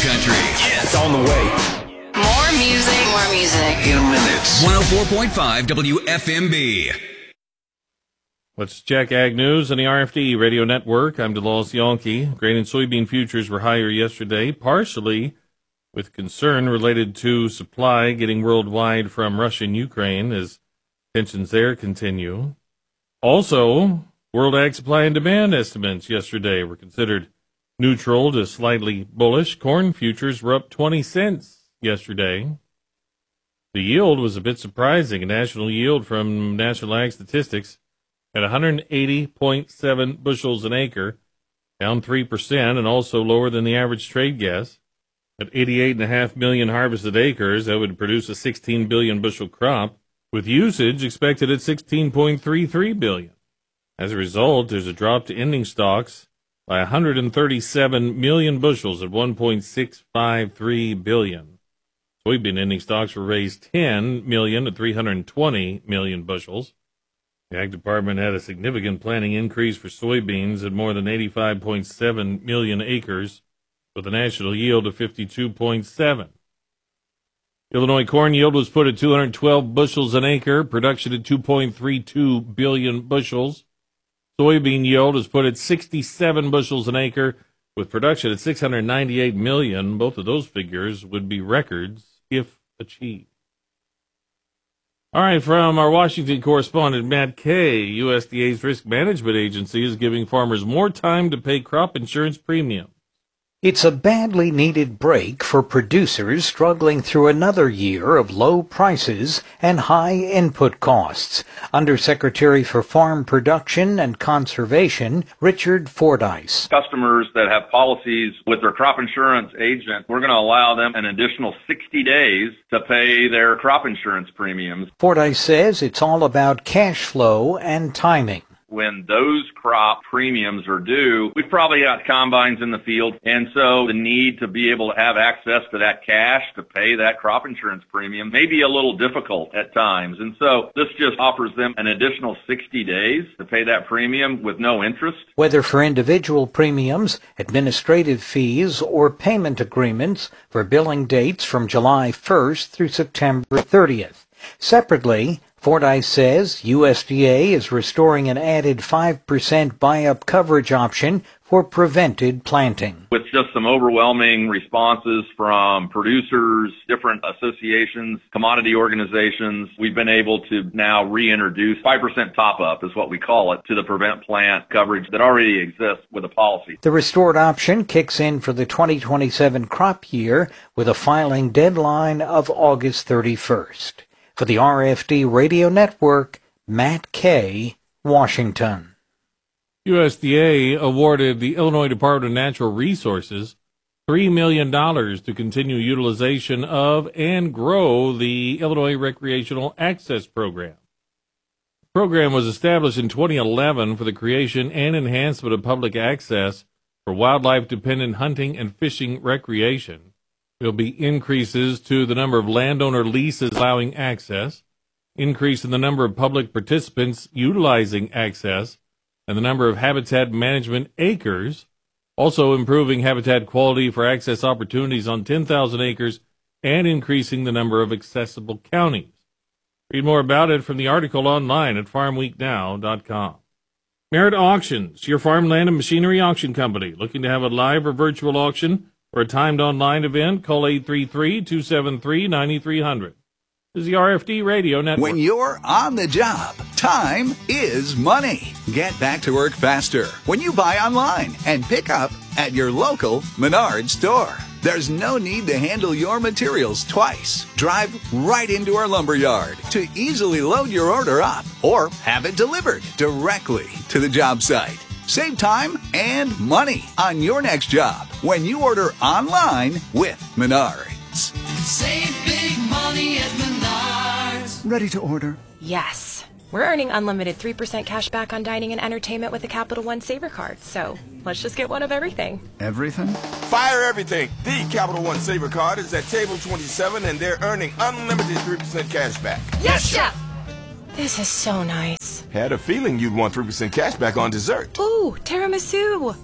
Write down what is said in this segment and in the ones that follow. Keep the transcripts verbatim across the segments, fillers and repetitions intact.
country. Yeah, it's on the way. More music. More music. In minutes. one oh four point five W F M B. Let's check Ag News on the R F D Radio Network. I'm DeLawes Yankee. Grain and soybean futures were higher yesterday, partially with concern related to supply getting worldwide from Russia and Ukraine as tensions there continue. Also, World Ag supply and demand estimates yesterday were considered neutral to slightly bullish. Corn futures were up twenty cents yesterday. The yield was a bit surprising. A national yield from National Ag Statistics at one hundred eighty point seven bushels an acre, down three percent, and also lower than the average trade guess. At eighty-eight point five million harvested acres, that would produce a sixteen billion bushel crop, with usage expected at sixteen point three three billion. As a result, there's a drop to ending stocks by one hundred thirty-seven million bushels at one point six five three billion. Soybean ending stocks were raised ten million to three hundred twenty million bushels. The Ag Department had a significant planting increase for soybeans at more than eighty-five point seven million acres, with a national yield of fifty-two point seven. Illinois corn yield was put at two hundred twelve bushels an acre, production at two point three two billion bushels. Soybean yield was put at sixty-seven bushels an acre, with production at six hundred ninety-eight million. Both of those figures would be records if achieved. All right, from our Washington correspondent, Matt Kay, U S D A's Risk Management Agency is giving farmers more time to pay crop insurance premiums. It's a badly needed break for producers struggling through another year of low prices and high input costs. Undersecretary for Farm Production and Conservation, Richard Fordyce. Customers that have policies with their crop insurance agent, we're going to allow them an additional sixty days to pay their crop insurance premiums. Fordyce says it's all about cash flow and timing. When those crop premiums are due, we've probably got combines in the field, and so the need to be able to have access to that cash to pay that crop insurance premium may be a little difficult at times. And so this just offers them an additional sixty days to pay that premium with no interest. Whether for individual premiums, administrative fees, or payment agreements for billing dates from July first through September thirtieth. Separately, Fordyce says U S D A is restoring an added five percent buy-up coverage option for prevented planting. With just some overwhelming responses from producers, different associations, commodity organizations, we've been able to now reintroduce five percent top-up is what we call it to the prevent plant coverage that already exists with a policy. The restored option kicks in for the twenty twenty-seven crop year with a filing deadline of August thirty-first. For the R F D Radio Network, Matt Kay, Washington. U S D A awarded the Illinois Department of Natural Resources three million dollars to continue utilization of and grow the Illinois Recreational Access Program. The program was established in twenty eleven for the creation and enhancement of public access for wildlife-dependent hunting and fishing recreation. There will be increases to the number of landowner leases allowing access, increase in the number of public participants utilizing access, and the number of habitat management acres, also improving habitat quality for access opportunities on ten thousand acres, and increasing the number of accessible counties. Read more about it from the article online at farm week now dot com. Merit Auctions, your farmland and machinery auction company. Looking to have a live or virtual auction or a timed online event? Call eight three three, two seven three, nine three zero zero. This is the R F D Radio Network. When you're on the job, time is money. Get back to work faster when you buy online and pick up at your local Menards store. There's no need to handle your materials twice. Drive right into our lumber yard to easily load your order up or have it delivered directly to the job site. Save time and money on your next job when you order online with Menards. Save big money at Menards. Ready to order? Yes. We're earning unlimited three percent cash back on dining and entertainment with the Capital One Saver Card, so let's just get one of everything. Everything? Fire everything. The Capital One Saver Card is at table twenty-seven, and they're earning unlimited three percent cash back. Yes, Chef! This is so nice. Had a feeling you'd want three percent cash back on dessert. Ooh, tiramisu.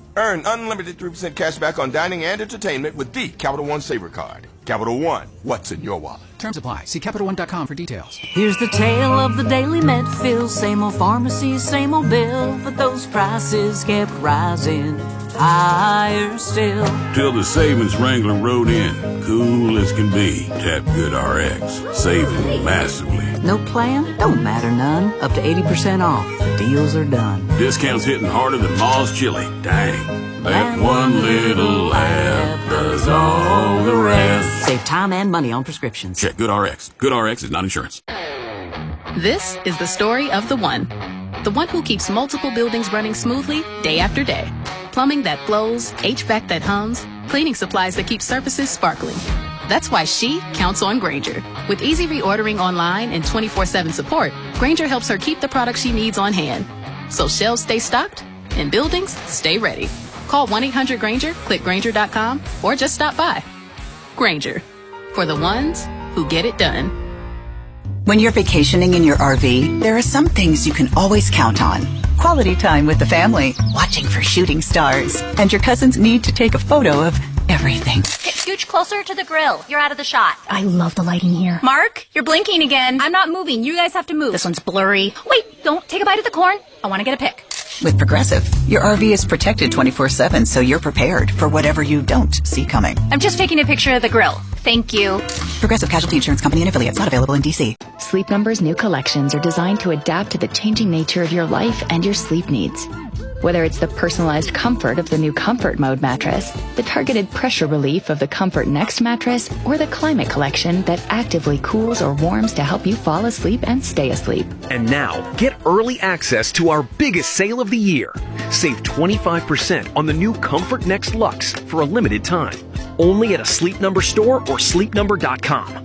Earn unlimited three percent cash back on dining and entertainment with the Capital One Saver Card. Capital One, what's in your wallet? Terms apply. See Capital One dot com for details. Here's the tale of the daily med fill. Same old pharmacy, same old bill, but those prices kept rising higher still. Till the savings wrangler rode in, cool as can be. Tap Good R X, saving massively. No plan? Don't matter none. Up to eighty percent off. The deals are done. Discounts hitting harder than Ma's chili. Dang. That one little app does all the rest. Save time and money on prescriptions. Check Good R X. Good R X is not insurance. This is the story of the one. The one who keeps multiple buildings running smoothly day after day. Plumbing that flows, H V A C that hums, cleaning supplies that keep surfaces sparkling. That's why she counts on Grainger. With easy reordering online and twenty-four seven support, Grainger helps her keep the products she needs on hand. So shelves stay stocked and buildings stay ready. Call one eight hundred Grainger, click Grainger dot com, or just stop by. Grainger, for the ones who get it done. When you're vacationing in your R V, there are some things you can always count on. Quality time with the family, watching for shooting stars, and your cousin's need to take a photo of everything. Okay, scooch closer to the grill. You're out of the shot. I love the lighting here. Mark, you're blinking again. I'm not moving. You guys have to move. This one's blurry. Wait, don't take a bite of the corn. I want to get a pic. With Progressive, your R V is protected twenty-four seven, so you're prepared for whatever you don't see coming. I'm just taking a picture of the grill. Thank you. Progressive Casualty Insurance Company and Affiliates, not available in D C. Sleep Number's new collections are designed to adapt to the changing nature of your life and your sleep needs. Whether it's the personalized comfort of the new Comfort Mode mattress, the targeted pressure relief of the Comfort Next mattress, or the Climate Collection that actively cools or warms to help you fall asleep and stay asleep. And now, get early access to our biggest sale of the year. Save twenty-five percent on the new Comfort Next Luxe for a limited time. Only at a Sleep Number store or sleep number dot com.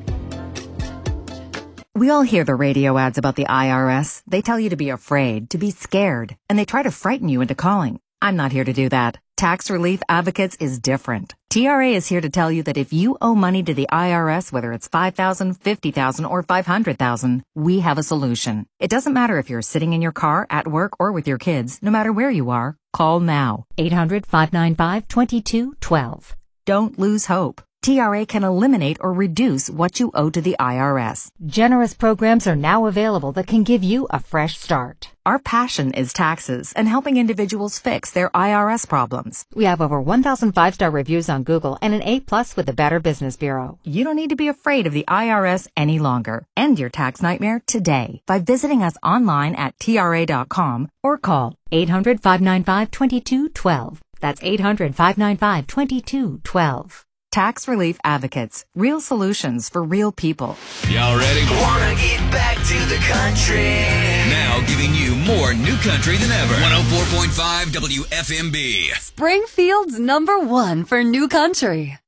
We all hear the radio ads about the I R S. They tell you to be afraid, to be scared, and they try to frighten you into calling. I'm not here to do that. Tax Relief Advocates is different. T R A is here to tell you that if you owe money to the I R S, whether it's five thousand dollars, fifty thousand dollars, or five hundred thousand dollars, we have a solution. It doesn't matter if you're sitting in your car, at work, or with your kids. No matter where you are, call now. eight hundred, five nine five, two two one two. Don't lose hope. T R A can eliminate or reduce what you owe to the I R S. Generous programs are now available that can give you a fresh start. Our passion is taxes and helping individuals fix their I R S problems. We have over one thousand five-star reviews on Google and an A plus with the Better Business Bureau. You don't need to be afraid of the I R S any longer. End your tax nightmare today by visiting us online at T R A dot com or call eight hundred, five nine five, two two one two. That's eight hundred, five nine five, two two one two. Tax Relief Advocates. Real solutions for real people. Y'all ready? Wanna get back to the country. Now giving you more new country than ever. one oh four point five W F M B. Springfield's number one for new country.